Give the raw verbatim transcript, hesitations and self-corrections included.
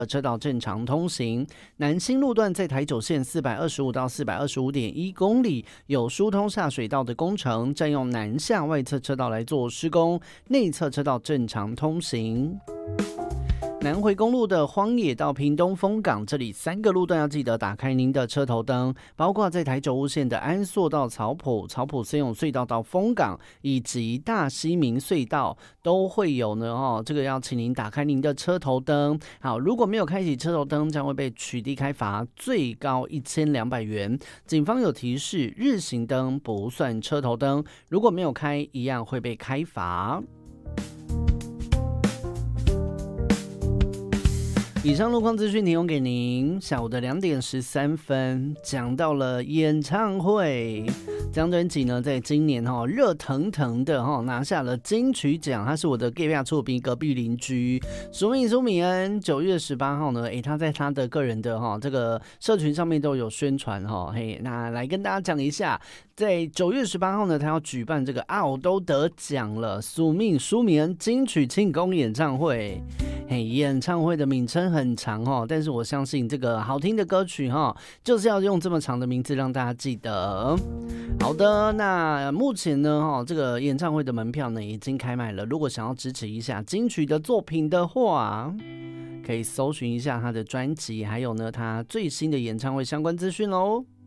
车道正常通行。南新路段在台九线四百二十五到四百二十五点一公里有疏通下水道的工程，占用南下外侧车道来做施工，内侧车道正常通行。南回公路的荒野到屏东丰港，这里三个路段要记得打开您的车头灯，包括在台九五线的安朔到草埔、草埔森永隧道到丰港，以及大溪明隧道都会有呢哦。这个要请您打开您的车头灯。好，如果没有开启车头灯，将会被取缔开罚，最高一千两百元。警方有提示，日行灯不算车头灯，如果没有开，一样会被开罚。以上路况资讯提供给您。下午的两点十三分，讲到了演唱会。这张专辑呢，在今年哈、哦、热腾腾的哈、哦、拿下了金曲奖，他是我的隔壁厝边隔壁邻居苏敏苏敏恩。九月十八号呢，诶，他在他的个人的哈、哦、这个社群上面都有宣传哈、哦，嘿，那来跟大家讲一下，在九月十八号呢，他要举办这个啊，我都得奖了，苏敏苏敏恩金曲庆功演唱会。嘿，演唱会的名称很长哦，但是我相信这个好听的歌曲哈，就是要用这么长的名字让大家记得。好的，那目前呢哈，这个演唱会的门票呢已经开卖了。如果想要支持一下金曲的作品的话，可以搜寻一下他的专辑，还有呢他最新的演唱会相关资讯喽。